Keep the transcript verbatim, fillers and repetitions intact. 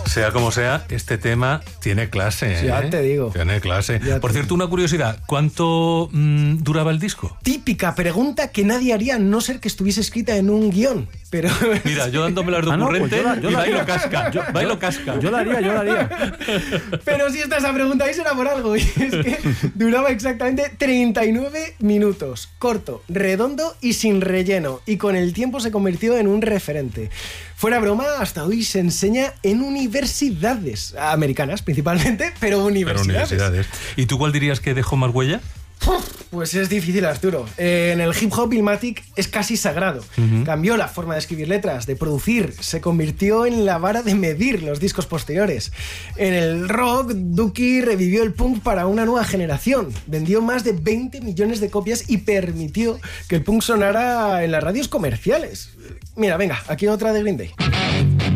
Sea como sea, este tema tiene clase, ¿eh? Ya te digo. Tiene clase. Ya Por te cierto, una curiosidad. ¿Cuánto mmm, duraba el disco? Típica pregunta que nadie haría a no ser que estuviese escrita en un guión. Pero... Mira, yo dándome las de Ah, no, pues ocurrente yo la- yo y la- bailo casca. Yo, bailo casca. Yo la haría, yo la haría. Pero si está esa pregunta ahí será por algo. Y es que duraba exactamente treinta y nueve minutos. Corto, redondo y sin relleno. Y con el tiempo se convirtió en un referente. Fuera broma, hasta hoy se enseña en universidades americanas principalmente, pero universidades. Pero universidades. ¿Y tú cuál dirías que dejó más huella? Pues es difícil, Arturo. Eh, en el hip hop, Illmatic es casi sagrado. Uh-huh. Cambió la forma de escribir letras, de producir, se convirtió en la vara de medir los discos posteriores. En el rock, Dookie revivió el punk para una nueva generación. Vendió más de veinte millones de copias y permitió que el punk sonara en las radios comerciales. Mira, venga, aquí otra de Green Day.